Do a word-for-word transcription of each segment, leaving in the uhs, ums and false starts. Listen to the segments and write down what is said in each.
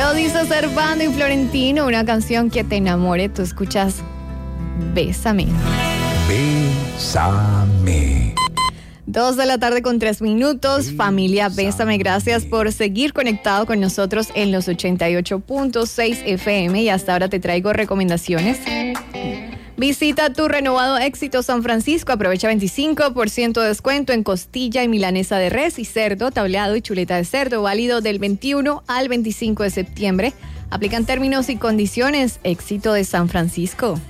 Lo dice Servando y Florentino, una canción que te enamore. Tú escuchas Bésame. Bésame. Dos de la tarde con tres minutos. Bésame. Familia, bésame. Gracias por seguir conectado con nosotros en los ochenta y ocho punto seis F M. Y hasta ahora te traigo recomendaciones. Visita tu renovado Éxito San Francisco. Aprovecha veinticinco por ciento de descuento en costilla y milanesa de res y cerdo, tableado y chuleta de cerdo. Válido del veintiuno al veinticinco de septiembre. Aplican términos y condiciones. Éxito de San Francisco.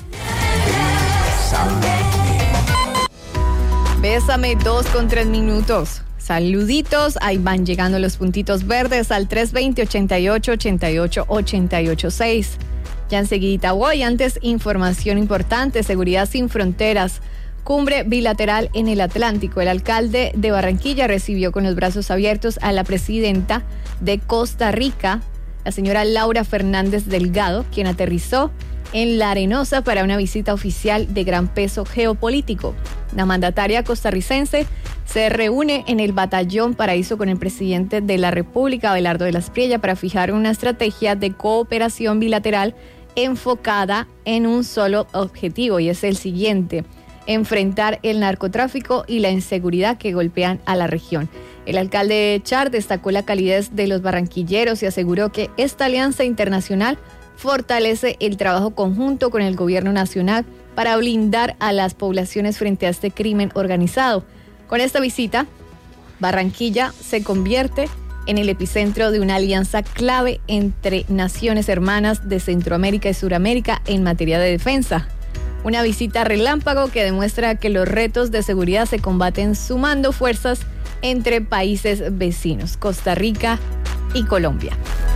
Bésame, dos con tres minutos. Saluditos, ahí van llegando los puntitos verdes al tres veinte, ochenta y ocho, ochenta y ocho, ochenta y ocho seis. Ya enseguida voy, antes información importante, seguridad sin fronteras, cumbre bilateral en el Atlántico. El alcalde de Barranquilla recibió con los brazos abiertos a la presidenta de Costa Rica, la señora Laura Fernández Delgado, quien aterrizó en La Arenosa para una visita oficial de gran peso geopolítico. La mandataria costarricense se reúne en el Batallón Paraíso con el presidente de la República, Abelardo de la Espriella, para fijar una estrategia de cooperación bilateral enfocada en un solo objetivo, y es el siguiente: enfrentar el narcotráfico y la inseguridad que golpean a la región. El alcalde de Char destacó la calidez de los barranquilleros y aseguró que esta alianza internacional fortalece el trabajo conjunto con el gobierno nacional para blindar a las poblaciones frente a este crimen organizado. Con esta visita, Barranquilla se convierte en el epicentro de una alianza clave entre naciones hermanas de Centroamérica y Suramérica en materia de defensa. Una visita relámpago que demuestra que los retos de seguridad se combaten sumando fuerzas entre países vecinos, Costa Rica y Colombia.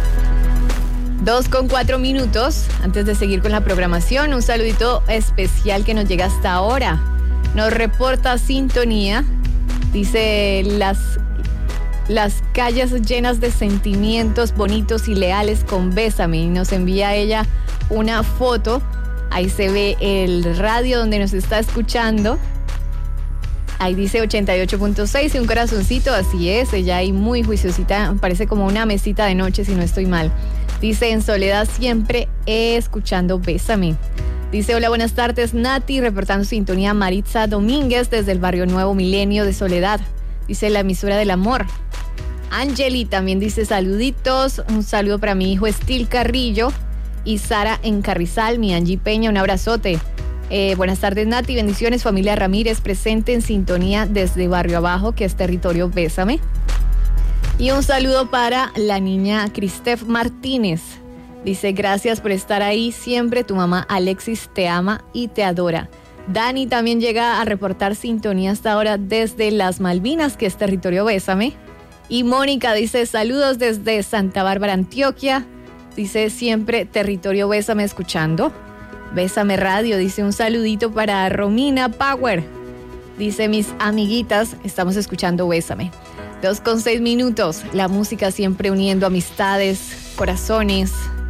Dos con cuatro minutos. Antes de seguir con la programación, un saludito especial que nos llega hasta ahora. Nos reporta sintonía. Dice las, las calles llenas de sentimientos bonitos y leales con Bésame. Y nos envía ella una foto. Ahí se ve el radio donde nos está escuchando. Ahí dice ochenta y ocho punto seis y un corazoncito, así es. Ella ahí muy juiciosita, parece como una mesita de noche si no estoy mal. Dice: en soledad siempre escuchando Bésame. Dice: hola, buenas tardes, Nati, reportando sintonía Maritza Domínguez desde el barrio Nuevo Milenio de Soledad. Dice: la emisora del amor. Angeli también dice: saluditos, un saludo para mi hijo Estil Carrillo y Sara en Carrizal, mi Angie Peña, un abrazote. Eh, buenas tardes, Nati, bendiciones, familia Ramírez, presente en sintonía desde Barrio Abajo, que es territorio Bésame. Y un saludo para la niña Cristef Martínez. Dice: gracias por estar ahí siempre, tu mamá Alexis te ama y te adora. Dani también llega a reportar sintonía hasta ahora desde las Malvinas, que es territorio Bésame. Y Mónica dice: saludos desde Santa Bárbara, Antioquia. Dice: siempre territorio Bésame escuchando Bésame Radio. Dice: un saludito para Romina Power. Dice: mis amiguitas, estamos escuchando Bésame. Dos con seis minutos. La música siempre uniendo amistades, corazones,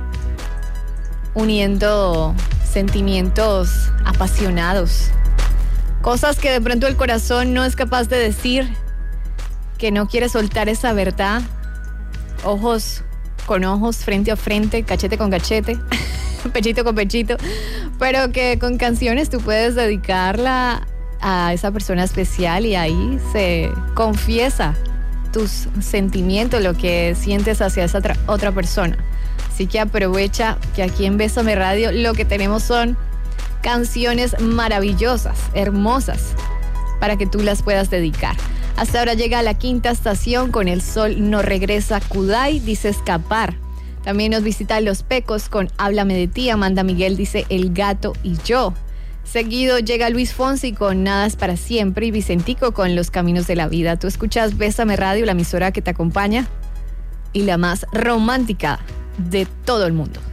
uniendo sentimientos apasionados. Cosas que de pronto el corazón no es capaz de decir, que no quiere soltar esa verdad. Ojos con ojos, frente a frente, cachete con cachete, pechito con pechito, pero que con canciones tú puedes dedicarla a esa persona especial y ahí se confiesa tus sentimientos, lo que sientes hacia esa tra- otra persona. Así que aprovecha que aquí en Bésame Radio lo que tenemos son canciones maravillosas, hermosas, para que tú las puedas dedicar. Hasta ahora llega a la quinta estación con El Sol No Regresa. Kudai dice Escapar. También nos visita Los Pecos con Háblame de ti. Amanda Miguel dice El Gato y Yo. Seguido llega Luis Fonsi con Nada es para siempre y Vicentico con Los Caminos de la Vida. Tú escuchas Bésame Radio, la emisora que te acompaña y la más romántica de todo el mundo.